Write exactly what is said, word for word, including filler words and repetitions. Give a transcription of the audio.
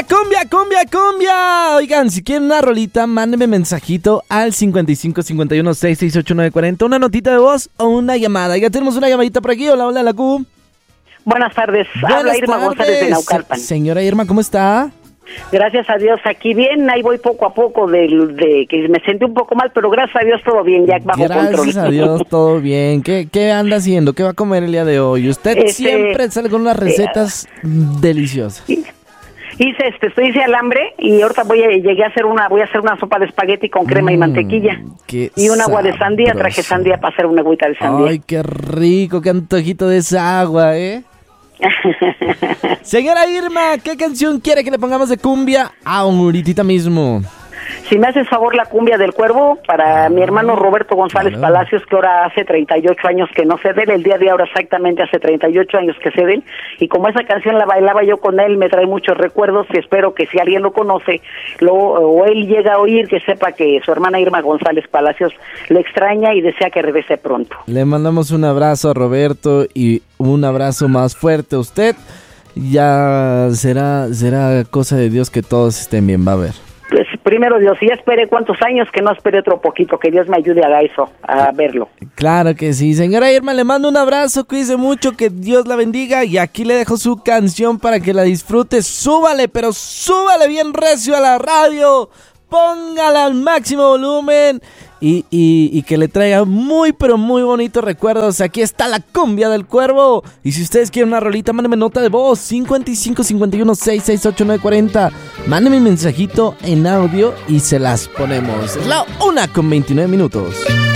Cumbia, cumbia, cumbia, cumbia. Oigan, si quieren una rolita, mándenme mensajito al cincuenta y cinco cincuenta y uno sesenta y seis ochenta y nueve cuarenta. Una notita de voz o una llamada. Ya tenemos una llamadita por aquí. Hola, hola, la Q. Buenas tardes. Buenas Habla Irma tardes. González de Naucalpan. Se- señora Irma, ¿cómo está? Gracias a Dios, aquí bien. Ahí voy poco a poco de, de que me sentí un poco mal, pero gracias a Dios todo bien, ya bajo Gracias control. a Dios, todo bien. ¿Qué, ¿Qué anda haciendo? ¿Qué va a comer el día de hoy? Usted Este, siempre sale con unas recetas deliciosas. Hice este, estoy hice alambre y ahorita voy a, llegué a hacer una, voy a hacer una sopa de espagueti con crema Mm, y mantequilla. qué Y un agua de sandía, sabroso. traje sandía para hacer una agüita de sandía. Ay, qué rico, qué antojito de esa agua, ¿eh? Señora Irma, ¿qué canción quiere que le pongamos de cumbia ahorita mismo? Si me haces favor la cumbia del cuervo para mi hermano Roberto González claro. Palacios, que ahora hace treinta y ocho años que no sé de él, el día de ahora exactamente hace treinta y ocho años que sé de él, y como esa canción la bailaba yo con él, me trae muchos recuerdos y espero que si alguien lo conoce lo, o él llega a oír, que sepa que su hermana Irma González Palacios lo extraña y desea que regrese pronto. Le mandamos un abrazo a Roberto y un abrazo más fuerte a usted. Ya será, será cosa de Dios que todos estén bien, va a ver. Pues primero Dios, y ya esperé cuántos años, que no espere otro poquito, que Dios me ayude a eso, a verlo. Claro que sí, señora Irma, le mando un abrazo, cuídese mucho, que Dios la bendiga y aquí le dejo su canción para que la disfrute. Súbale, pero súbale bien recio a la radio, póngala al máximo volumen y, y, y que le traiga muy pero muy bonitos recuerdos. Aquí está la cumbia del cuervo. Y si ustedes quieren una rolita, mándenme nota de voz cincuenta y cinco cincuenta y uno sesenta y seis ochenta y nueve cuarenta. Mándenme un mensajito en audio y se las ponemos. Es la una con veintinueve minutos.